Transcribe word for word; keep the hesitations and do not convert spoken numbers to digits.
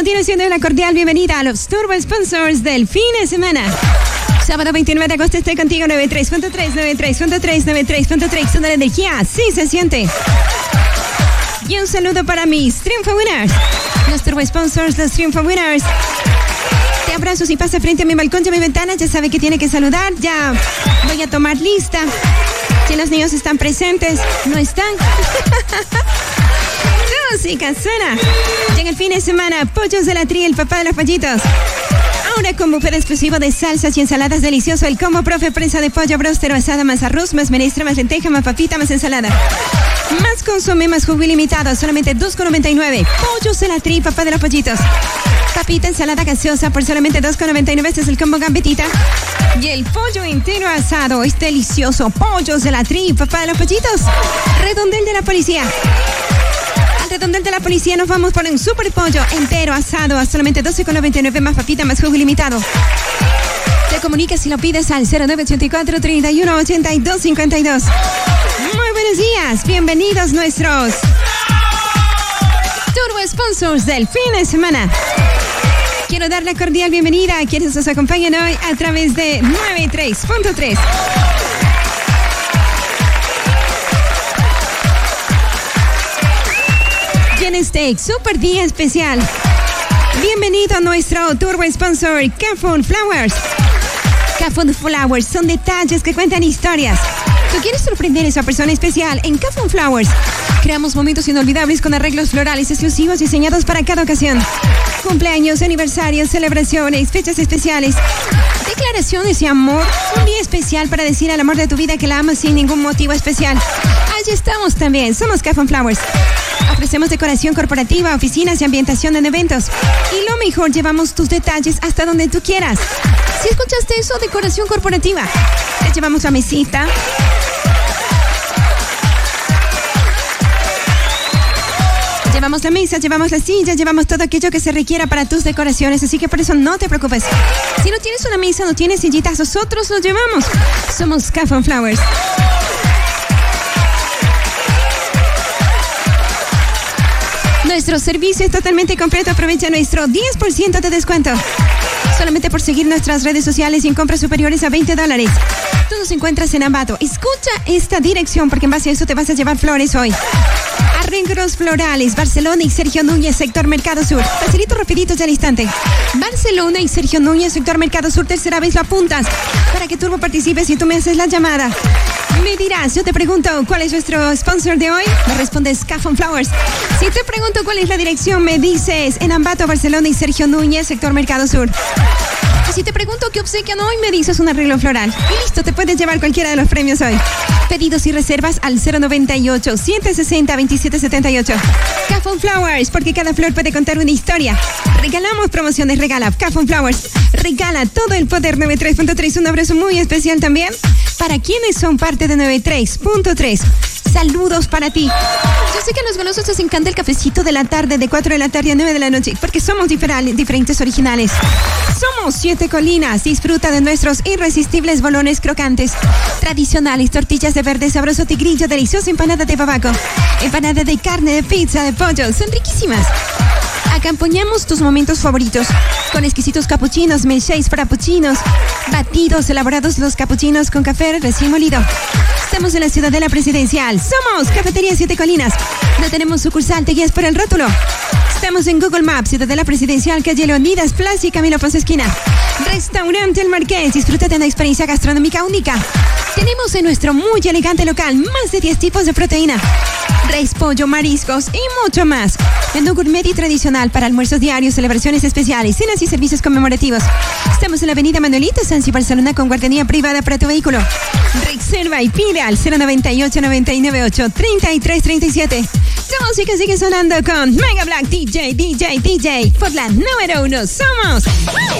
continuación doy una cordial bienvenida a los Turbo Sponsors del fin de semana. Sábado veintinueve de agosto estoy contigo, noventa y tres punto tres, noventa y tres punto tres, noventa y tres punto tres, son de la energía, sí se siente. Y un saludo para mis Triunfo Winners, los Turbo Sponsors, los Triunfo Winners. Te abrazo si pasa frente a mi balcón y a mi ventana, ya sabe que tiene que saludar, ya voy a tomar lista. Si los niños están presentes, no están. Música suena. Llega el fin de semana, Pollos de la Tri, el papá de los pollitos. Ahora con buffet exclusivo de salsas y ensaladas delicioso, el combo profe, presa de pollo, bróster, asada, más arroz, más menestra, más lenteja, más papita, más ensalada. Más consomé, más jugo ilimitado, solamente dos con noventa y nueve. Pollos de la Tri, papá de los pollitos. Papita, ensalada gaseosa por solamente dos con noventa y nueve. Este es el combo gambetita. Y el pollo entero asado es delicioso. Pollos de la Tri, papá de los pollitos. Redondel de la policía. Al redondel de la policía nos vamos por un super pollo entero asado a solamente doce con noventa y nueve, más papita, más jugo ilimitado. Te comunicas si lo pides al cero nueve ocho cuatro, treinta y uno, ochenta y dos, cincuenta y dos. Muy buenos días, bienvenidos nuestros Turbo Sponsors del fin de semana. Quiero dar la cordial bienvenida a quienes nos acompañan hoy a través de noventa y tres punto tres. En este super día especial, bienvenido a nuestro Turbo Sponsor, Cafun Flowers. Cafun Flowers son detalles que cuentan historias. ¿Tú quieres sorprender a esa persona especial? En Cafun Flowers creamos momentos inolvidables con arreglos florales exclusivos diseñados para cada ocasión. Cumpleaños, aniversarios, celebraciones, fechas especiales, declaraciones de amor. Un día especial para decir al amor de tu vida que la amas sin ningún motivo especial. Allí estamos también, somos Cafun Flowers. Ofrecemos decoración corporativa, oficinas y ambientación en eventos. Y lo mejor, llevamos tus detalles hasta donde tú quieras. Si escuchaste eso, decoración corporativa. Te llevamos la mesita. Llevamos la mesa, llevamos la silla, llevamos todo aquello que se requiera para tus decoraciones. Así que por eso no te preocupes. Si no tienes una mesa, no tienes sillitas, nosotros lo llevamos. Somos Cafun Flowers. Nuestro servicio es totalmente completo. Aprovecha nuestro diez por ciento de descuento. Solamente por seguir nuestras redes sociales y en compras superiores a veinte dólares. Tú nos encuentras en Ambato. Escucha esta dirección porque en base a eso te vas a llevar flores hoy. Arreglos Florales, Barcelona y Sergio Núñez, sector Mercado Sur. Facilito, rapidito, ya al instante. Barcelona y Sergio Núñez, sector Mercado Sur. Tercera vez lo apuntas para que Turbo participes y tú me haces la llamada. Me dirás, yo te pregunto, ¿cuál es nuestro sponsor de hoy? Me respondes Cafun Flowers. Si te pregunto cuál es la dirección, me dices en Ambato, Barcelona y Sergio Núñez, sector Mercado Sur. Y si te pregunto qué obsequian hoy, me dices un arreglo floral. Y listo, te puedes llevar cualquiera de los premios hoy. Pedidos y reservas al cero noventa y ocho, siete sesenta, veintisiete setenta y ocho. Cafun Flowers, porque cada flor puede contar una historia. Regalamos promociones, regala Cafun Flowers. Regala todo el poder noventa y tres punto tres. Un abrazo muy especial también para quienes son parte de noventa y tres punto tres. Saludos para ti. Yo sé que a los golosos les encanta el cafecito de la tarde, de cuatro de la tarde a nueve de la noche, porque somos difer- diferentes originales. Somos Siete Colinas. Disfruta de nuestros irresistibles bolones crocantes, tradicionales, tortillas de verde, sabroso tigrillo, deliciosa empanada de babaco, empanada de carne, de pizza, de pollo. Son riquísimas. Acompañamos tus momentos favoritos con exquisitos capuchinos, milkshakes, frappuccinos, batidos elaborados los capuchinos con café recién molido. Estamos en la Ciudadela Presidencial. Somos Cafetería Siete Colinas. No tenemos sucursal, te guías por el rótulo. Estamos en Google Maps, Ciudadela Presidencial, calle Leonidas Plaza y Camilo Ponce Esquina. Restaurante El Marqués, disfruta de una experiencia gastronómica única. Tenemos en nuestro muy elegante local más de diez tipos de proteína, res, pollo, mariscos y mucho más. Menú gourmet y tradicional para almuerzos diarios, celebraciones especiales, cenas y servicios conmemorativos. Estamos en la avenida Manuelito Sanz y Barcelona con guardería privada para tu vehículo. Reserva y pide al cero noventa y ocho, noventa y nueve ocho, treinta y tres treinta y siete. Tu música sigue sonando con Mega Black D J, D J, D J. Por la número uno somos...